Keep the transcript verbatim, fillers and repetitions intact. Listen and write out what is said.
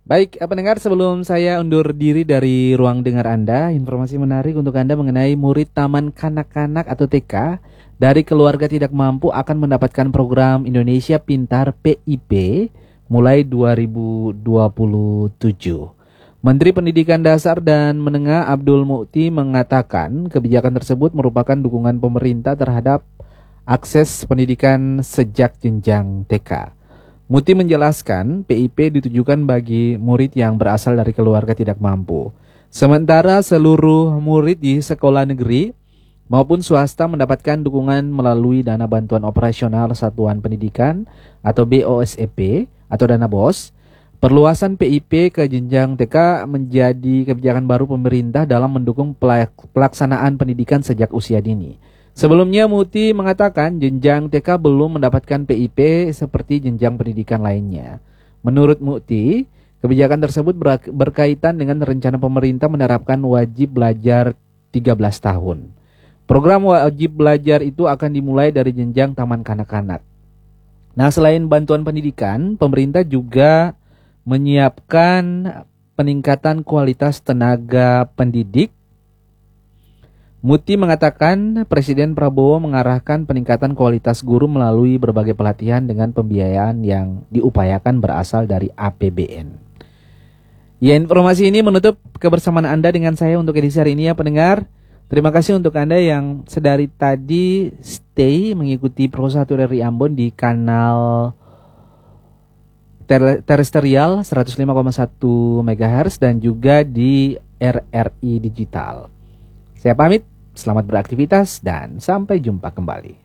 Baik, eh, pendengar, sebelum saya undur diri dari ruang dengar Anda, informasi menarik untuk Anda mengenai murid Taman Kanak-Kanak atau T K dari keluarga tidak mampu akan mendapatkan program Indonesia Pintar P I P mulai dua ribu dua puluh tujuh. Menteri Pendidikan Dasar dan Menengah Abdul Mukti mengatakan kebijakan tersebut merupakan dukungan pemerintah terhadap akses pendidikan sejak jenjang T K. Muti menjelaskan P I P ditujukan bagi murid yang berasal dari keluarga tidak mampu. Sementara seluruh murid di sekolah negeri maupun swasta mendapatkan dukungan melalui dana bantuan operasional satuan pendidikan atau B O S E P atau dana B O S. Perluasan P I P ke jenjang T K menjadi kebijakan baru pemerintah dalam mendukung pelaksanaan pendidikan sejak usia dini. Sebelumnya Muti mengatakan jenjang T K belum mendapatkan P I P seperti jenjang pendidikan lainnya. Menurut Muti, kebijakan tersebut berkaitan dengan rencana pemerintah menerapkan wajib belajar tiga belas tahun. Program wajib belajar itu akan dimulai dari jenjang taman kanak-kanak. Nah, selain bantuan pendidikan, pemerintah juga menyiapkan peningkatan kualitas tenaga pendidik. Muti mengatakan Presiden Prabowo mengarahkan peningkatan kualitas guru melalui berbagai pelatihan dengan pembiayaan yang diupayakan berasal dari A P B N. Ya, informasi ini menutup kebersamaan Anda dengan saya untuk edisi hari ini ya pendengar. Terima kasih untuk Anda yang sedari tadi stay mengikuti Pro satu R I Ambon di kanal ter- terestrial seratus lima koma satu megahertz dan juga di R R I Digital. Saya pamit. Selamat beraktivitas dan sampai jumpa kembali.